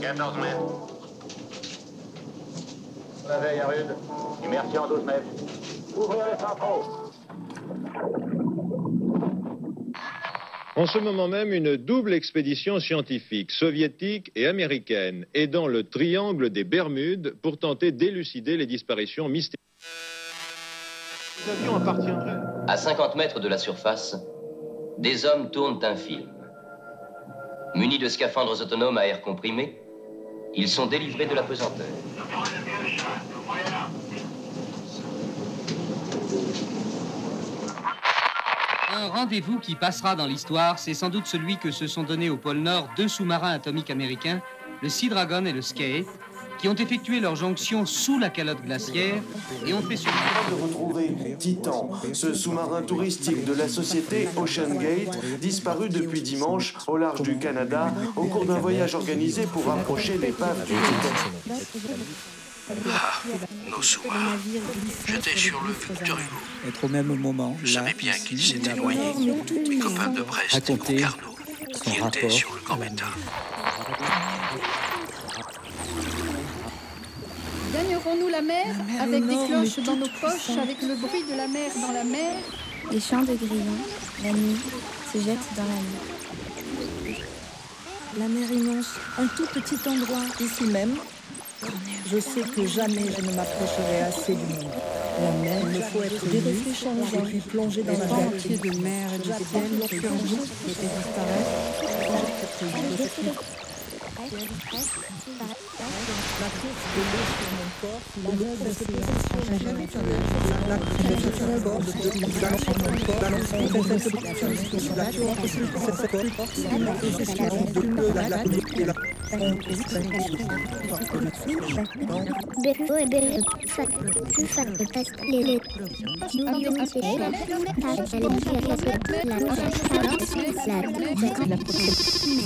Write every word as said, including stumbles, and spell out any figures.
quatorze mètres. La veille à rude. Immersion douze mètres. Ouvrez les centraux. En ce moment même, une double expédition scientifique, soviétique et américaine, est dans le triangle des Bermudes pour tenter d'élucider les disparitions mystérieuses. Les avions appartiendraient. À cinquante mètres de la surface, des hommes tournent un film. Munis de scaphandres autonomes à air comprimé, ils sont délivrés de la pesanteur. Un rendez-vous qui passera dans l'histoire, c'est sans doute celui que se sont donnés au pôle Nord deux sous-marins atomiques américains, le Sea Dragon et le Skate, qui ont effectué leur jonction sous la calotte glaciaire et ont fait survivre... de retrouver Titan, ce sous-marin touristique de la société Ocean Gate, disparu depuis dimanche au large du Canada au cours d'un voyage organisé pour rapprocher l'épave du Titan. Ah, nos sous-marins. J'étais sur le Victor Hugo. Être au même moment, Je savais bien qu'ils s'étaient noyés. Mes copains de Brest et Concarneau, qui étaient sur le Gambetta. Gagnerons-nous la mer, la mer avec énorme, des cloches dans toute nos poches, puissante. avec le bruit de la mer dans la mer? Les chants de grillons, la nuit, se jettent dans la nuit. La mer immense, un tout petit endroit, ici même. Je sais que jamais je ne m'approcherai assez du monde. La mer, il me faut être des reflets changeants, puis plonger dans la mer entier de mer et de ciel, lorsqu'un jour je vais disparaître. La course de l'eau sur mon corps, la longue océan, la course sur mon corps, de sur mon corps, la longue la